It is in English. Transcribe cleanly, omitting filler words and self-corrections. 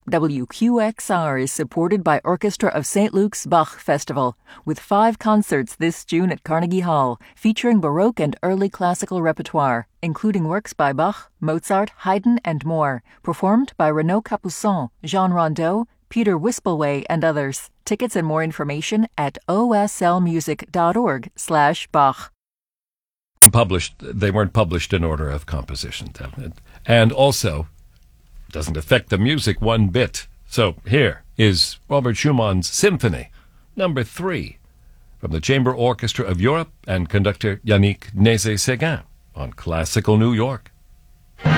WQXR is supported by Orchestra of St. Luke's Bach Festival, with 5 concerts this June at Carnegie Hall, featuring Baroque and early classical repertoire, including works by Bach, Mozart, Haydn, and more, performed by Renaud Capuçon, Jean Rondeau, Peter Wispelwey, and others. Tickets and more information at oslmusic.org/Bach. They weren't published in order of composition. And also, doesn't affect the music one bit. So here is Robert Schumann's Symphony No. 3 from the Chamber Orchestra of Europe and conductor Yannick Nézet-Séguin on Classical New York.